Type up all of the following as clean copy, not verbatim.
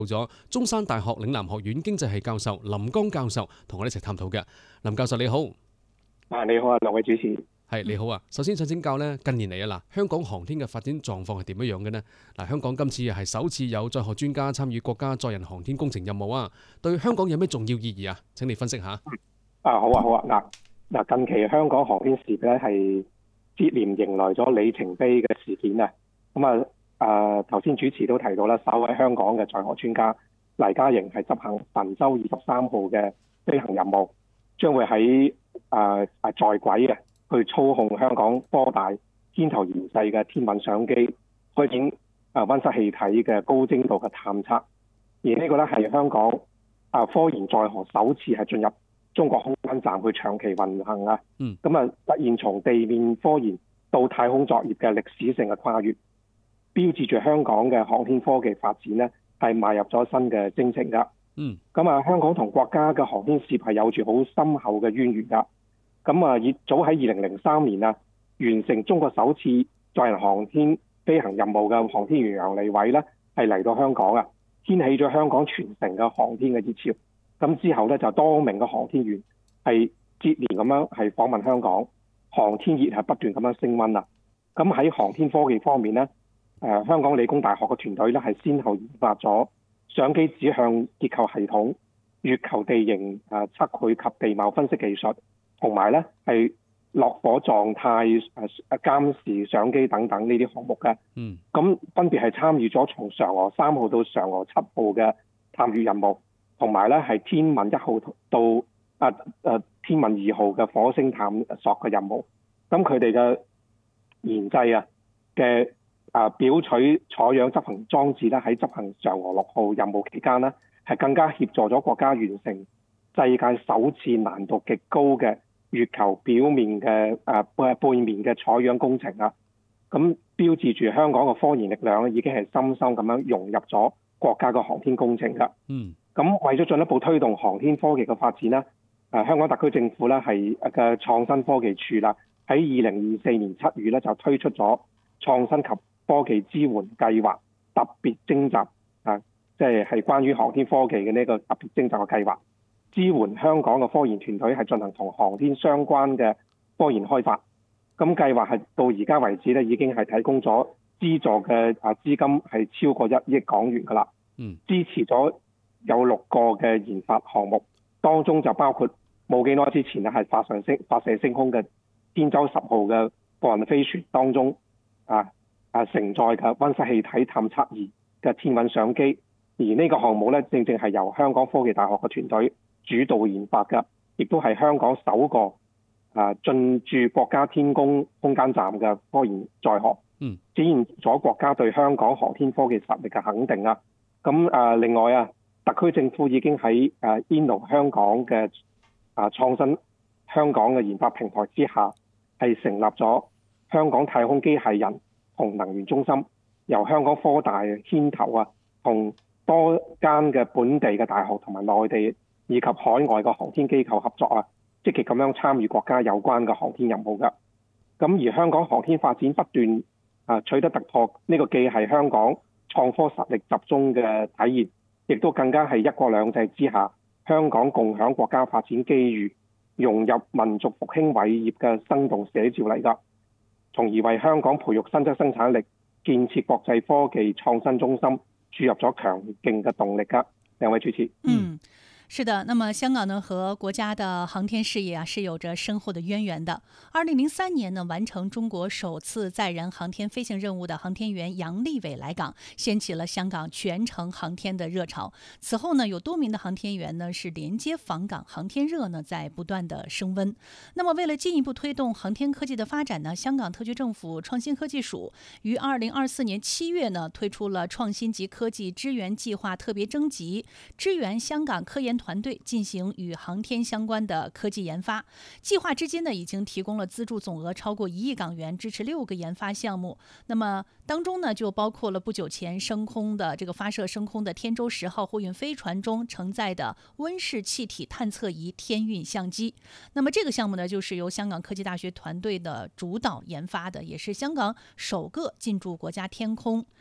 咗中山大學嶺南學院經濟系教授林江教授同我哋一齊探討嘅。林教授你好。 你好啊，兩位主持。 係你好啊，首先想請教呢，近年嚟啊香港航天嘅發展狀況係點樣嘅呢？香港今次係首次有載荷專家參與國家載人航天工程任務啊，對香港有咩重要意義啊？請你分析下。 好啊。近期香港航天事業咧係接連迎來咗里程碑嘅事件啊。頭先主持都提到啦，首位香港嘅載荷專家黎嘉瑩係執行神舟23號嘅飛行任務，將會喺在軌嘅去操控香港科大牽頭研製嘅天問相機，開展溫室氣體嘅高精度嘅探測。而呢個咧係香港科研載荷首次係進入中國空間站去長期運行啊。實現從地面科研到太空作業嘅歷史性嘅跨越，標誌住香港嘅航天科技發展呢係邁入咗新嘅征程噶。香港同國家嘅航天事業係有住好深厚嘅淵源噶。早喺2003年完成中國首次載人航天飛行任務嘅航天員楊利偉呢係嚟到香港掀起咗香港全城嘅航天嘅熱潮。咁之後呢，就多名嘅航天員係接連咁樣係訪問香港，航天熱係不斷咁樣升溫啦。咁喺航天科技方面呢，香港理工大學嘅團隊呢係先後研發咗相機指向結構系統、月球地形測距及地貌分析技術，同埋呢係落火狀態監視相機等等呢啲項目嘅。咁分別係參與咗從嫦娥3號到嫦娥7號嘅探月任務，同埋咧係天問1號到天問2號嘅火星探索嘅任務。咁佢哋嘅研製嘅表取採樣執行裝置咧，喺執行嫦娥6號任務期間呢，係更加協助咗國家完成世界首次難度極高嘅月球表面嘅背面嘅採樣工程啊。咁標誌住香港嘅科研力量已經係深深咁樣融入咗國家嘅航天工程噶。咁為咗進一步推動航天科技嘅發展呢，香港特區政府咧係嘅創新科技處啦，喺2024年7月咧就推出咗創新及科技支援計劃特別徵集即係關於航天科技嘅呢個特別徵集嘅計劃，支援香港嘅科研團隊係進行同航天相關嘅科研開發。咁計劃係到而家為止咧，已經係提供咗資助嘅資金係超過1億港元噶啦。支持咗有6個嘅研發項目，當中就包括冇幾耐之前係發射升空嘅天舟10號嘅貨運飛船當中承載嘅溫室氣體探測儀嘅天問相機。而呢個項目咧，正正係由香港科技大學嘅團隊主導研發嘅，亦都係香港首個進駐國家天宮空間站嘅科研載荷，展現咗國家對香港航天科技實力嘅肯定啊！咁另外特區政府已經喺Inno 香港嘅創新香港嘅研發平台之下，係成立咗香港太空機械人同能源中心，由香港科大牽頭同多間嘅本地嘅大學同埋內地以及海外嘅航天機構合作積極咁樣參與國家有關嘅航天任務㗎。咁而香港航天發展不斷取得突破，呢個既係香港創科實力集中嘅體現，亦都更加係一國兩制之下香港共享國家發展機遇、融入民族復興偉業嘅生動寫照嚟㗎，從而為香港培育新質生產力、建設國際科技創新中心注入咗強勁嘅動力㗎。兩位主持。 是的，那麼香港呢和國家的航天事業是有着深厚的淵源的。2003年呢完成中國首次載人航天飛行任務的航天員楊利偉來港，掀起了香港全程航天的熱潮。此後呢有多名的航天員呢是連接訪港，航天熱呢在不斷的升溫。那麼為了進一步推動航天科技的發展呢，香港特區政府創新科技署於2024年7月呢推出了創新及科技支援計劃特別徵集，支援香港科研團隊進行與航天相關的科技研發。計劃至今呢已經提供了資助總額超過1億港元，支持6個研發項目。那麼當中呢就包括了不久前發射升空的天舟10號貨運飛船中承載的溫室氣體探測儀天運相機。那麼這個項目呢就是由香港科技大學團隊的主導研發的，也是香港首個進駐國家天空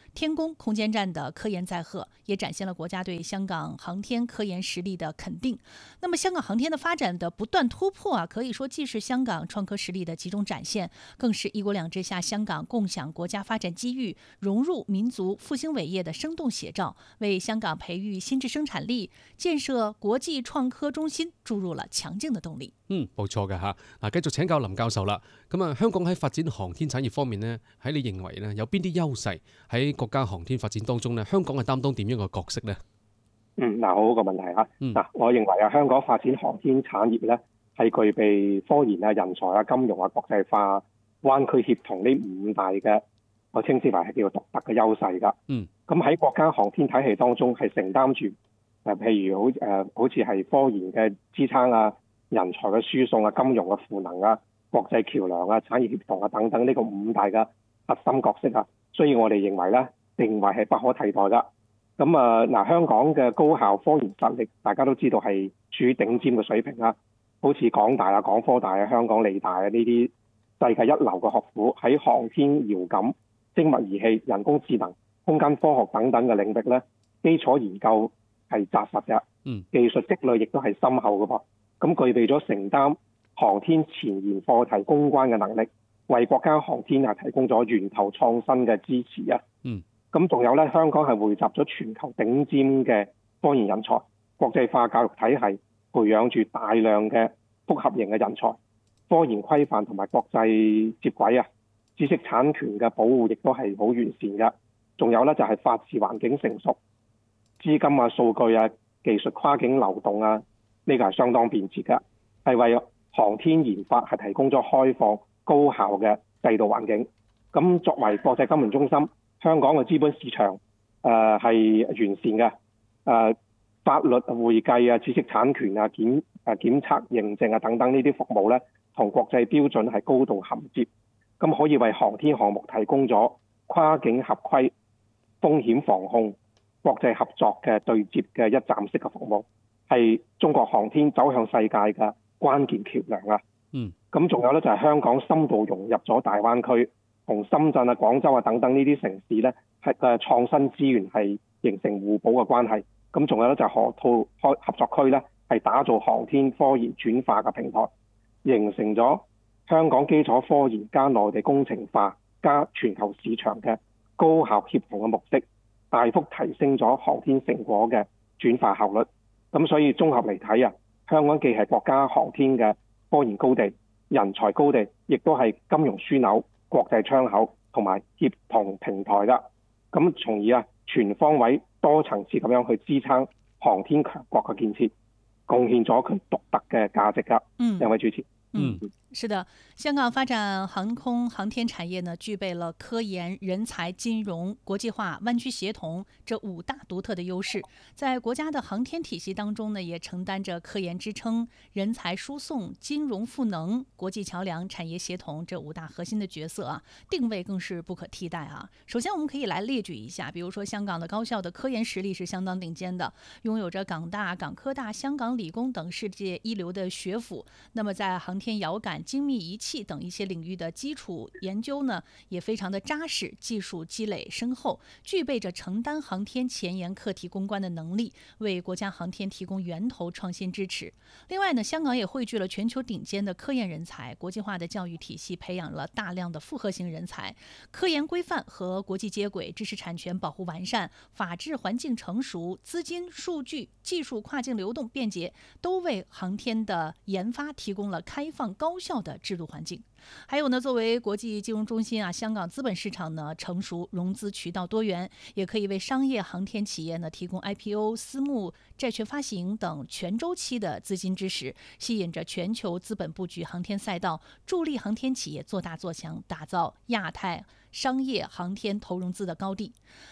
天宫空间站的科研载荷，也展现了国家对香港航天科研实力的肯定。那么香港航天的发展的不断突破啊，可以说既是香港创科实力的集中展现，更是一国两制下香港共享国家发展机遇、融入民族复興偉業的生動寫照，為香港培育新質生產力、建設國際創科中心注入了強勁的動力。 冇錯嘅嚇。嗱，繼續請教林教授啦。咁啊，香港喺發展航天產業方面呢，喺你認為呢，有邊啲優勢喺國家航天發展當中呢？香港係擔當點樣嘅角色呢？ 好好個問題嚇。我認為香港發展航天產業咧係具備科研啊、人才啊、金融啊、國際化、灣區協同呢5大嘅，我稱之為係叫做獨特嘅優勢㗎。咁喺國家航天體系當中係承擔住譬如好似係科研嘅支撐啊、人才嘅輸送啊、金融嘅賦能啊、國際橋梁啊、產業協同啊等等呢個5大嘅核心角色啊，所以我哋認為咧定位係不可替代㗎。咁香港嘅高校科研實力大家都知道係處於頂尖嘅水平啦，好似港大啊、港科大啊、香港理大啊呢啲世界一流嘅學府喺航天遙感、精密儀器、人工智能、空間科學等等嘅領域咧，基礎研究係紮實嘅，技術積累亦都係深厚嘅噃。咁具備咗承擔航天前沿課題攻關嘅能力，為國家航天提供咗源頭創新嘅支持啊。咁仲有咧，香港係匯集咗全球頂尖嘅科研人才，國際化教育體系培養住大量嘅複合型嘅人才，科研規範同埋國際接軌啊，知識產權嘅保護亦都係好完善嘅。仲有咧就係法治環境成熟，資金啊、數據啊、技術跨境流動啊，呢個係相當便捷嘅，係為航天研發係提供咗開放高效嘅制度環境。咁作為國際金融中心，香港嘅資本市場係完善嘅，法律、會計啊、知識產權啊、檢測認證啊等等呢啲服務咧，同國際標準係高度銜接，咁可以為航天項目提供咗跨境合規、風險防控、國際合作嘅對接嘅一站式嘅服務，係中國航天走向世界嘅關鍵橋梁啊！咁仲有咧就係香港深度融入咗大灣區，同深圳啊、廣州啊等等呢啲城市咧係嘅創新資源係形成互補嘅關係。咁仲有咧就係合作區咧係打造航天科研轉化嘅平台，形成咗香港基礎科研加內地工程化加全球市場嘅高效協同嘅模式，大幅提升咗航天成果嘅轉化效率。咁所以綜合嚟睇啊，香港既係國家航天嘅科研高地、人才高地，亦都係金融樞紐、國際窗口同埋協同平台㗎。咁從而全方位多層次咁樣去支撐航天強國嘅建設，貢獻咗佢獨特嘅價值㗎。兩位主持。 是的，香港發展航空航天產業呢，具備了科研、人才、金融、國際化、灣區協同這5大獨特的優勢，在國家的航天體系當中呢，也承擔着科研支撐、人才輸送、金融賦能、國際橋梁、產業協同這5大核心的角色啊，定位更是不可替代啊。首先，我們可以來列舉一下，比如說香港的高校的科研實力是相當頂尖的，擁有着港大、港科大、香港理工等世界一流的學府。那麼在航天遙感、精密儀器等一些領域的基礎研究呢，也非常的扎實，技術積累深厚，具備着承擔航天前沿課題攻關的能力，為國家航天提供源頭創新支持。另外呢，香港也匯聚了全球頂尖的科研人才，國際化的教育體系培養了大量的複合型人才，科研規範和國際接軌，知識產權保護完善，法治環境成熟，資金、數據、技術跨境流動便捷，都為航天的研發提供了開放高效的制度環境。還有呢，作為國際金融中心啊，香港資本市場呢成熟，融資渠道多元，也可以為商業航天企業呢提供 IPO、私募、債券發行等全周期的資金支持，吸引着全球資本布局航天賽道，助力航天企業做大做強，打造亞太商業航天投融資的高地。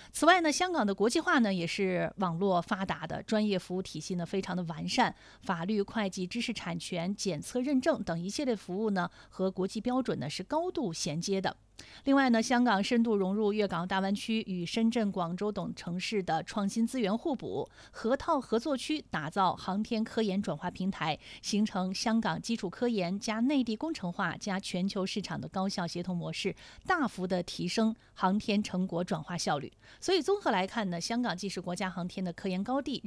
此外呢，香港的国际化呢也是网络发达的，专业服务体系呢非常的完善，法律、会计、知识产权、检测认证等一系列服务呢和国际标准呢是高度衔接的。另外呢，香港深度融入粤港澳大湾区，与深圳、广州等城市的创新资源互补，河套合作区打造航天科研转化平台，形成香港基础科研加内地工程化加全球市场的高效协同模式，大幅的提升航天成果转化效率。所以综合来看呢，香港既是国家航天的科研高地，